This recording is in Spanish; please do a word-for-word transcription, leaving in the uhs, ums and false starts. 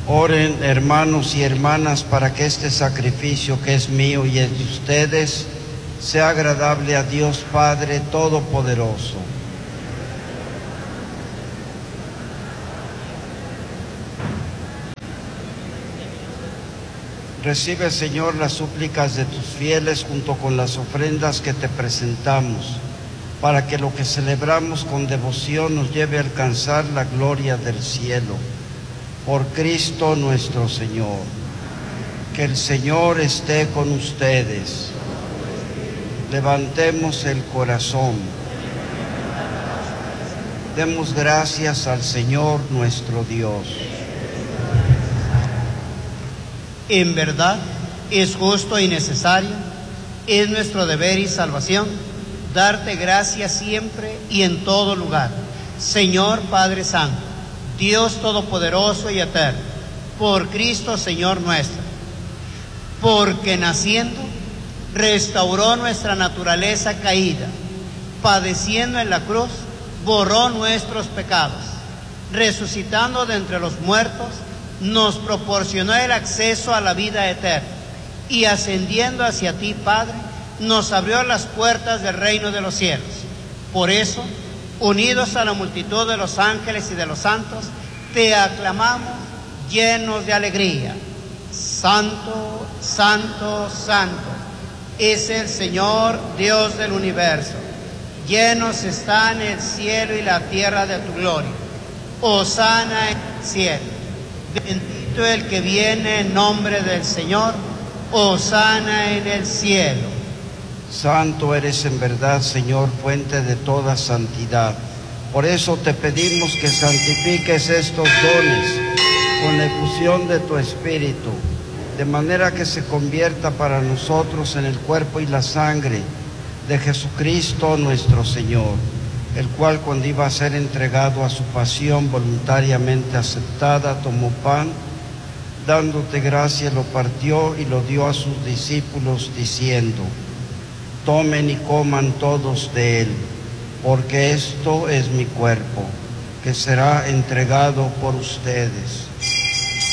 Oren, hermanos y hermanas, para que este sacrificio que es mío y es de ustedes sea agradable a Dios Padre Todopoderoso. Recibe, Señor, las súplicas de tus fieles junto con las ofrendas que te presentamos, para que lo que celebramos con devoción nos lleve a alcanzar la gloria del cielo. Por Cristo nuestro Señor. Que el Señor esté con ustedes. Levantemos el corazón. Demos gracias al Señor nuestro Dios. En verdad, es justo y necesario, es nuestro deber y salvación, darte gracias siempre y en todo lugar. Señor Padre Santo, Dios Todopoderoso y Eterno, por Cristo Señor nuestro, porque naciendo, restauró nuestra naturaleza caída, padeciendo en la cruz, borró nuestros pecados, resucitando de entre los muertos, nos proporcionó el acceso a la vida eterna, y ascendiendo hacia ti, Padre, nos abrió las puertas del reino de los cielos. Por eso, unidos a la multitud de los ángeles y de los santos, te aclamamos llenos de alegría. Santo, santo, santo, es el Señor Dios del universo. Llenos están el cielo y la tierra de tu gloria. Hosana en el cielo. Bendito el que viene en nombre del Señor. Hosana en el cielo. Santo eres en verdad, Señor, fuente de toda santidad. Por eso te pedimos que santifiques estos dones con la efusión de tu Espíritu, de manera que se convierta para nosotros en el cuerpo y la sangre de Jesucristo nuestro Señor, el cual, cuando iba a ser entregado a su pasión voluntariamente aceptada, tomó pan, dándote gracias, lo partió y lo dio a sus discípulos, diciendo: tomen y coman todos de él, porque esto es mi cuerpo, que será entregado por ustedes.